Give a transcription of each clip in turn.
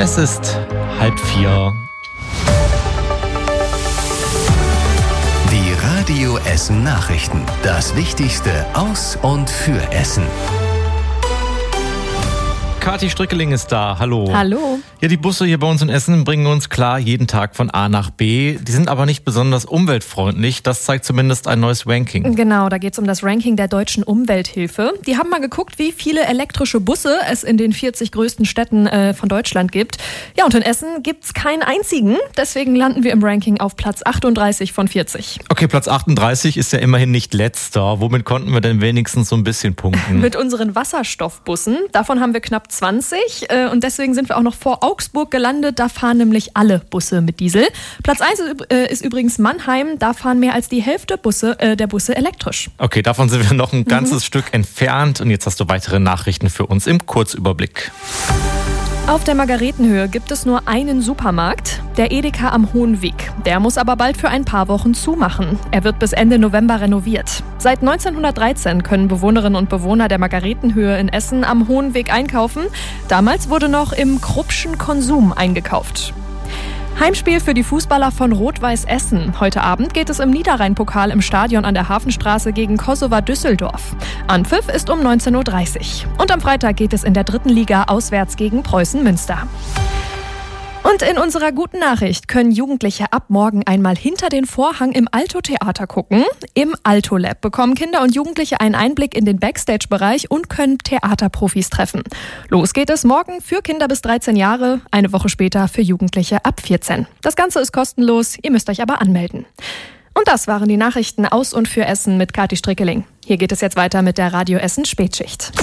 Es ist 3:30. Die Radio Essen Nachrichten. Das Wichtigste aus und für Essen. Kathi Strickeling ist da. Hallo. Hallo. Ja, die Busse hier bei uns in Essen bringen uns klar jeden Tag von A nach B. Die sind aber nicht besonders umweltfreundlich. Das zeigt zumindest ein neues Ranking. Genau, da geht es um das Ranking der Deutschen Umwelthilfe. Die haben mal geguckt, wie viele elektrische Busse es in den 40 größten Städten von Deutschland gibt. Ja, und in Essen gibt es keinen einzigen. Deswegen landen wir im Ranking auf Platz 38 von 40. Okay, Platz 38 ist ja immerhin nicht letzter. Womit konnten wir denn wenigstens so ein bisschen punkten? Mit unseren Wasserstoffbussen. Davon haben wir knapp 20 und deswegen sind wir auch noch vor Augsburg gelandet. Da fahren nämlich alle Busse mit Diesel. Platz 1 ist übrigens Mannheim. Da fahren mehr als die Hälfte der Busse elektrisch. Okay, davon sind wir noch ein ganzes Stück entfernt. Und jetzt hast du weitere Nachrichten für uns im Kurzüberblick. Auf der Margaretenhöhe gibt es nur einen Supermarkt, der Edeka am Hohen Weg. Der muss aber bald für ein paar Wochen zumachen. Er wird bis Ende November renoviert. Seit 1913 können Bewohnerinnen und Bewohner der Margaretenhöhe in Essen am Hohen Weg einkaufen. Damals wurde noch im Kruppschen Konsum eingekauft. Heimspiel für die Fußballer von Rot-Weiß Essen. Heute Abend geht es im Niederrhein-Pokal im Stadion an der Hafenstraße gegen Kosowa Düsseldorf. Anpfiff ist um 19:30 Uhr. Und am Freitag geht es in der 3. Liga auswärts gegen Preußen Münster. Und in unserer guten Nachricht können Jugendliche ab morgen einmal hinter den Vorhang im Alto-Theater gucken. Im Alto-Lab bekommen Kinder und Jugendliche einen Einblick in den Backstage-Bereich und können Theaterprofis treffen. Los geht es morgen für Kinder bis 13 Jahre, eine Woche später für Jugendliche ab 14. Das Ganze ist kostenlos, ihr müsst euch aber anmelden. Und das waren die Nachrichten aus und für Essen mit Kathi Strickeling. Hier geht es jetzt weiter mit der Radio Essen Spätschicht.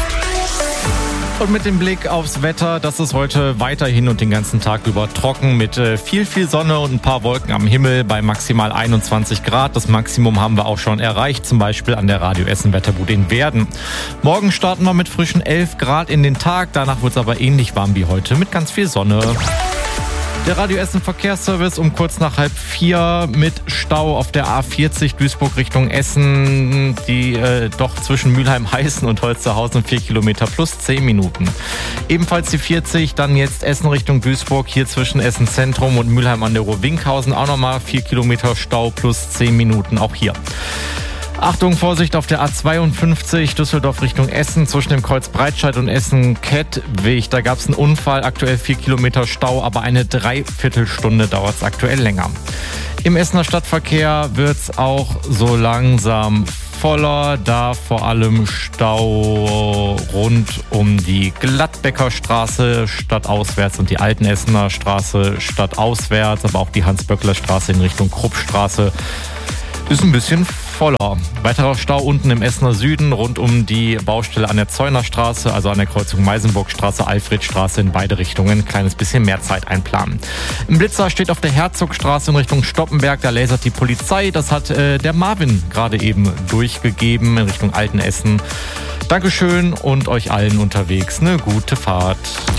Und mit dem Blick aufs Wetter, das ist heute weiterhin und den ganzen Tag über trocken mit viel Sonne und ein paar Wolken am Himmel bei maximal 21 Grad. Das Maximum haben wir auch schon erreicht, zum Beispiel an der Radio Essen Wetterbude in Werden. Morgen starten wir mit frischen 11 Grad in den Tag, danach wird es aber ähnlich warm wie heute mit ganz viel Sonne. Der Radio Essen Verkehrsservice um kurz nach 3:30 mit Stau auf der A40 Duisburg Richtung Essen, die doch zwischen Mülheim-Heißen und Holsterhausen 4 Kilometer plus 10 Minuten. Ebenfalls die 40, dann jetzt Essen Richtung Duisburg, hier zwischen Essen Zentrum und Mülheim an der Ruhr-Winkhausen auch nochmal 4 Kilometer Stau plus 10 Minuten, auch hier. Achtung, Vorsicht auf der A52 Düsseldorf Richtung Essen zwischen dem Kreuz Breitscheid und Essen-Kettwig. Da gab es einen Unfall, aktuell 4 Kilometer Stau, aber eine Dreiviertelstunde dauert es aktuell länger. Im Essener Stadtverkehr wird es auch so langsam voller, da vor allem Stau rund um die Gladbecker Straße stadtauswärts und die Alten Essener Straße stadtauswärts, aber auch die Hans-Böckler-Straße in Richtung Kruppstraße ist ein bisschen voller. Weiterer Stau unten im Essener Süden rund um die Baustelle an der Zeunerstraße, also an der Kreuzung Meisenburgstraße, Alfredstraße in beide Richtungen. Ein kleines bisschen mehr Zeit einplanen. Ein Blitzer steht auf der Herzogstraße in Richtung Stoppenberg. Da lasert die Polizei. Das hat der Marvin gerade eben durchgegeben in Richtung Altenessen. Dankeschön und euch allen unterwegs eine gute Fahrt.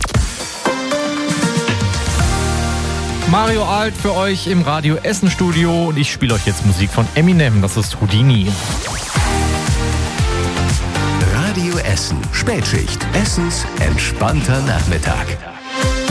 Mario Alt für euch im Radio Essen Studio und ich spiele euch jetzt Musik von Eminem, das ist Houdini. Radio Essen Spätschicht. Essens entspannter Nachmittag.